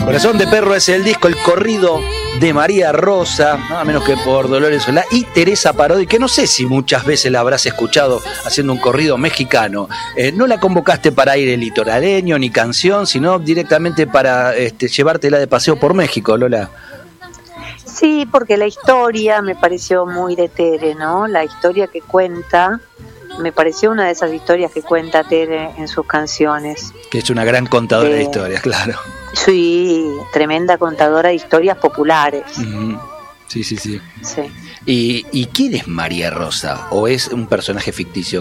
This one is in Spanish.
Corazón de Perro es el disco, el corrido de María Rosa, nada menos que por Dolores Solá y Teresa Parodi, que no sé si muchas veces la habrás escuchado haciendo un corrido mexicano. No la convocaste para aire litoraleño ni canción, sino directamente para llevártela de paseo por México, Lola. Sí, porque la historia me pareció muy de Tere, ¿no? La historia que cuenta, me pareció una de esas historias que cuenta Tere en sus canciones. Que es una gran contadora de historias, claro. Sí, tremenda contadora de historias populares. Uh-huh. Sí. ¿Y quién es María Rosa? ¿O es un personaje ficticio?